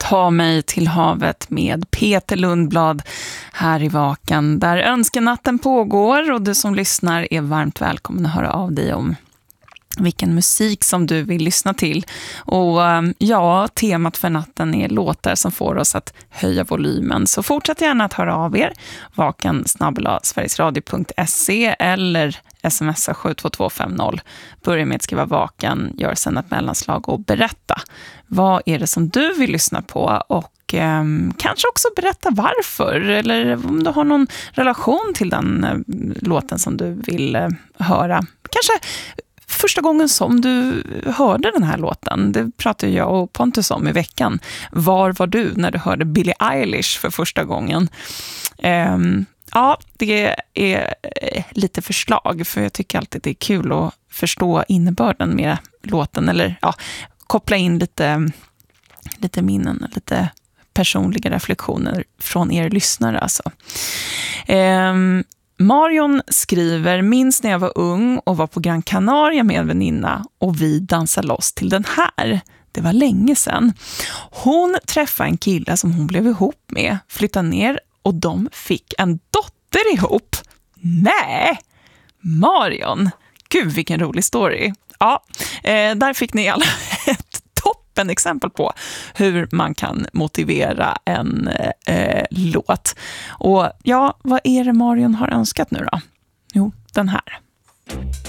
Ta mig till havet med Peter Lundblad här i Vaken, där önskenatten pågår, och du som lyssnar är varmt välkommen att höra av dig om vilken musik som du vill lyssna till. Och ja, temat för natten är låtar som får oss att höja volymen. Så fortsätt gärna att höra av er. vaken@sverigesradio.se eller smsa 72250. Börja med att skriva vaken, gör sen ett mellanslag och berätta. Vad är det som du vill lyssna på? Och kanske också berätta varför, eller om du har någon relation till den låten som du vill höra. Kanske första gången som du hörde den här låten, det pratade jag och Pontus om i veckan. Var var du när du hörde Billie Eilish för första gången? Ja, det är lite förslag, för jag tycker alltid det är kul att förstå innebörden med låten, eller ja, koppla in lite minnen, lite personliga reflektioner från er lyssnare alltså. Marion skriver: minns när jag var ung och var på Gran Canaria med en väninna och vi dansade loss till den här. Det var länge sedan. Hon träffade en kille som hon blev ihop med, flyttade ner och de fick en dotter ihop. Nej, Marion. Gud, vilken rolig story. Ja, där fick ni alla ett toppen exempel på hur man kan motivera en låt. Och ja, vad är det Marion har önskat nu då? Jo, den här.